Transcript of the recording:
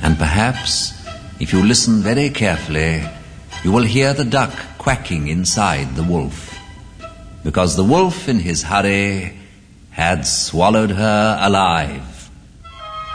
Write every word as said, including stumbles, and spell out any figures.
And perhaps, if you listen very carefully, you will hear the duck quacking inside the wolf, because the wolf in his hurry had swallowed her alive.